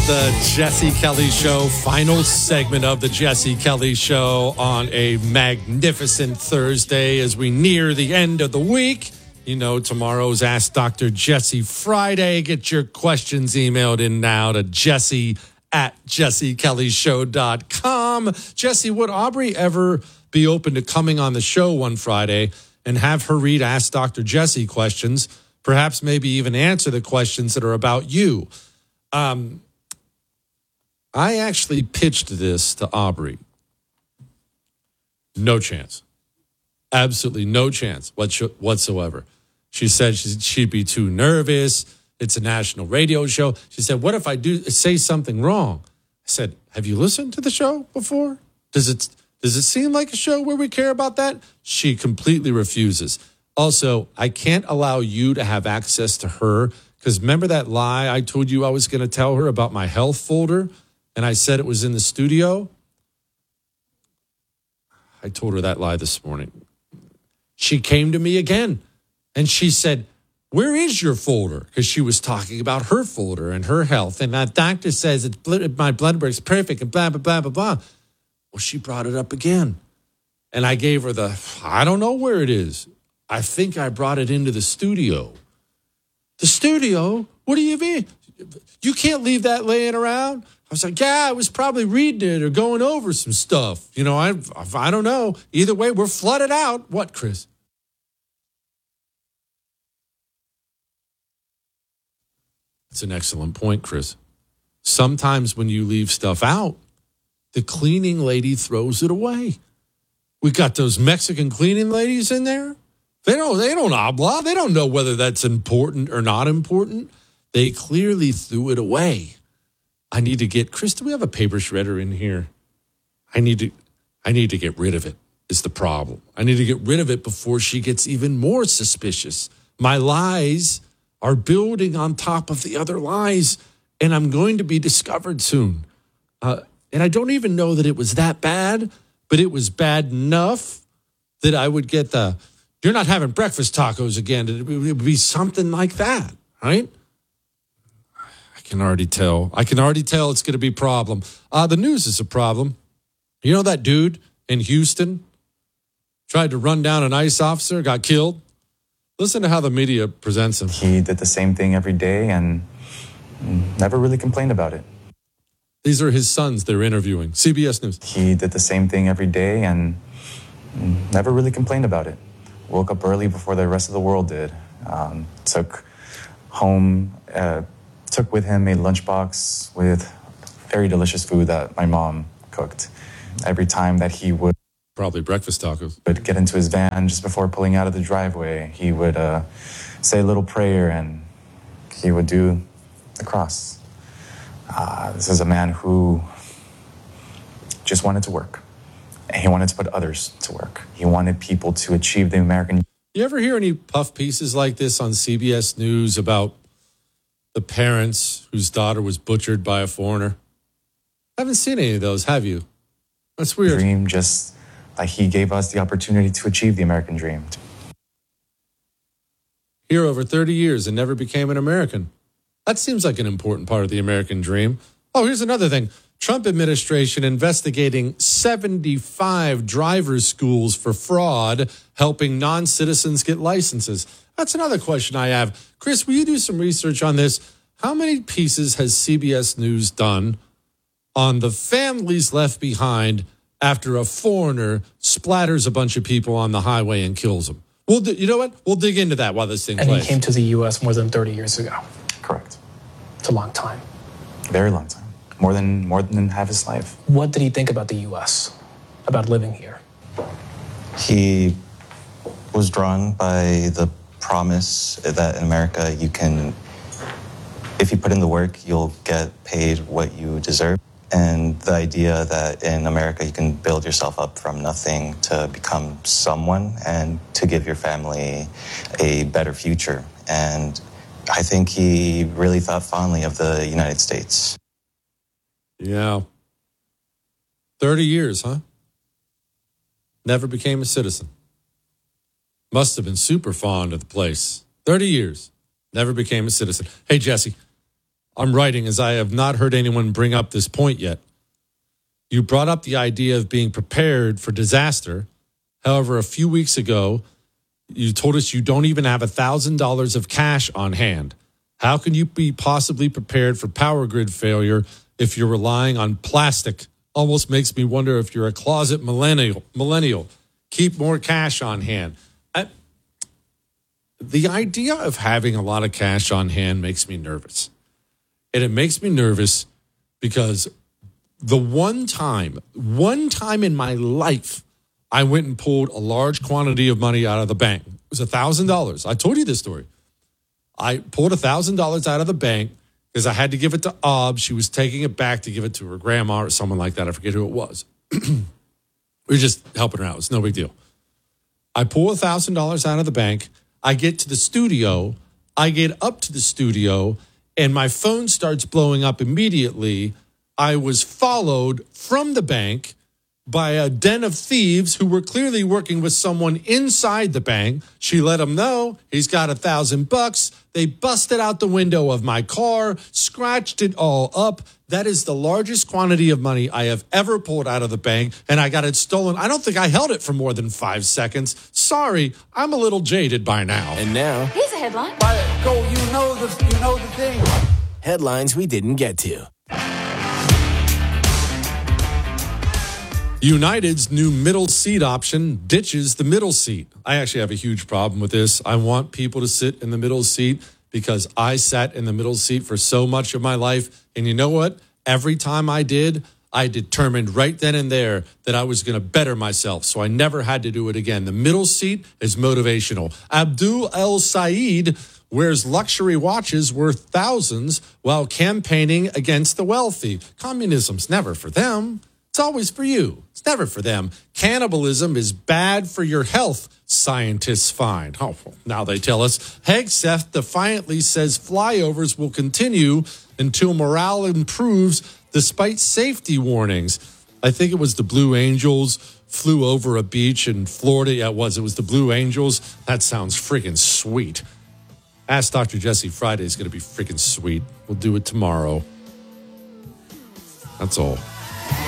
the Jesse Kelly Show, final segment of the Jesse Kelly Show on a magnificent Thursday as we near the end of the week. You know, tomorrow's Ask Dr. Jesse Friday. Get your questions emailed in now to jesse@jessekellyshow.com. Jesse, would Aubrey ever be open to coming on the show one Friday and have her read Ask Dr. Jesse questions, perhaps maybe even answer the questions that are about you? I actually pitched this to Aubrey. No chance. Absolutely no chance whatsoever. She said she'd be too nervous. It's a national radio show. She said, what if I do say something wrong? I said, have you listened to the show before? Does it seem like a show where we care about that? She completely refuses. Also, I can't allow you to have access to her because remember that lie I told you I was going to tell her about my health folder? And I said it was in the studio. I told her that lie this morning. She came to me again and she said, where is your folder? Because she was talking about her folder and her health. And that doctor says my blood work's perfect and blah, blah, blah, blah, blah. Well, she brought it up again. And I gave her I don't know where it is. I think I brought it into the studio. The studio? What do you mean? You can't leave that laying around? I was like, yeah, I was probably reading it or going over some stuff. You know, I don't know. Either way, we're flooded out. What, Chris? That's an excellent point, Chris. Sometimes when you leave stuff out, the cleaning lady throws it away. We got those Mexican cleaning ladies in there. They don't habla. They don't know whether that's important or not important. They clearly threw it away. I need to get, Chris, do we have a paper shredder in here? I need to get rid of it is the problem. I need to get rid of it before she gets even more suspicious. My lies are building on top of the other lies, and I'm going to be discovered soon. And I don't even know that it was that bad, but it was bad enough that I would get you're not having breakfast tacos again. It would be something like that, right? I can already tell it's going to be a problem. The news is a problem. You know that dude in Houston tried to run down an ICE officer, got killed? Listen to how the media presents him. He did the same thing every day and never really complained about it. These are his sons they're interviewing. CBS News. He did the same thing every day and never really complained about it. Woke up early before the rest of the world did. Took with him a lunchbox with very delicious food that my mom cooked. Every time that he would... Probably breakfast tacos. Would get into his van just before pulling out of the driveway, he would say a little prayer and he would do the cross. This is a man who just wanted to work. And he wanted to put others to work. He wanted people to achieve the American... You ever hear any puff pieces like this on CBS News about the parents whose daughter was butchered by a foreigner? I haven't seen any of those, have you? That's weird. Dream, just like he gave us the opportunity to achieve the American dream. Here over 30 years and never became an American. That seems like an important part of the American dream. Oh, here's another thing. Trump administration investigating 75 driver's schools for fraud, helping non-citizens get licenses. That's another question I have. Chris, will you do some research on this? How many pieces has CBS News done on the families left behind after a foreigner splatters a bunch of people on the highway and kills them? You know what? We'll dig into that while this thing plays. And he came to the U.S. more than 30 years ago. Correct. It's a long time. Very long time. More than half his life. What did he think about the U.S., about living here? He was drawn by the promise that in America you can, if you put in the work, you'll get paid what you deserve. And the idea that in America you can build yourself up from nothing to become someone and to give your family a better future. And I think he really thought fondly of the United States. Yeah. 30 years, huh? Never became a citizen. Must have been super fond of the place. 30 years. Never became a citizen. Hey, Jesse, I'm writing as I have not heard anyone bring up this point yet. You brought up the idea of being prepared for disaster. However, a few weeks ago, you told us you don't even have $1,000 of cash on hand. How can you be possibly prepared for power grid failure if you're relying on plastic? Almost makes me wonder if you're a closet millennial. Keep more cash on hand. The idea of having a lot of cash on hand makes me nervous. And it makes me nervous because the one time in my life, I went and pulled a large quantity of money out of the bank. It was $1,000. I told you this story. I pulled $1,000 out of the bank because I had to give it to Ob. She was taking it back to give it to her grandma or someone like that. I forget who it was. We were just helping her out. It's no big deal. I pull $1,000 out of the bank. I get to the studio. I get up to the studio, and my phone starts blowing up immediately. I was followed from the bank by a den of thieves who were clearly working with someone inside the bank. She let them know he's got $1,000. They busted out the window of my car, scratched it all up. That is the largest quantity of money I have ever pulled out of the bank, and I got it stolen. I don't think I held it for more than 5 seconds. Sorry, I'm a little jaded by now. And now, here's a headline. Go, you know the thing. headlines we didn't get to. United's new middle seat option ditches the middle seat. I actually have a huge problem with this. I want people to sit in the middle seat because I sat in the middle seat for so much of my life. And you know what? Every time I did, I determined right then and there that I was going to better myself. So I never had to do it again. The middle seat is motivational. Abdul El Said wears luxury watches worth thousands while campaigning against the wealthy. Communism's never for them. It's always for you. It's never for them. Cannibalism is bad for your health, scientists find. Oh, now they tell us. Hegseth defiantly says flyovers will continue until morale improves despite safety warnings. I think it was the Blue Angels flew over a beach in Florida. Yeah, it was the Blue Angels. That sounds freaking sweet. Ask Dr. Jesse Friday is going to be freaking sweet. We'll do it tomorrow. That's all.